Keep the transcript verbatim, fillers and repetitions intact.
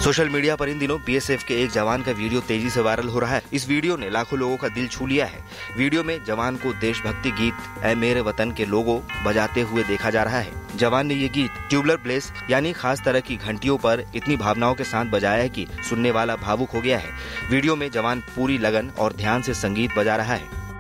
Social media पर इन दिनों BSF के एक जवान का वीडियो तेजी से वायरल हो रहा है। इस वीडियो ने लाखों लोगों का दिल छू लिया है। वीडियो में जवान को देशभक्ति गीत ऐ मेरे वतन के लोगों बजाते हुए देखा जा रहा है। जवान ने ये गीत ट्यूबलर प्लेस यानी खास तरह की घंटियों पर इतनी भावनाओं के साथ बजाया है कि सुनने वाला भावुक हो गया है। वीडियो में जवान पूरी लगन और ध्यान से संगीत बजा रहा है।